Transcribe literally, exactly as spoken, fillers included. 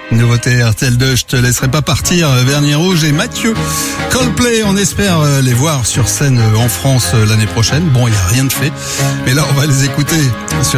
Nouveauté R T L deux, je te laisserai pas partir. Vernis Rouge et Mathieu. Coldplay, on espère les voir sur scène en France l'année prochaine. Bon, il n'y a rien de fait, mais là on va les écouter sur